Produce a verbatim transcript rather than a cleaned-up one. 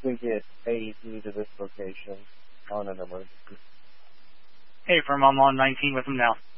we get A E D to this location on an emergency? Hey, firm, I'm on nineteen with him now.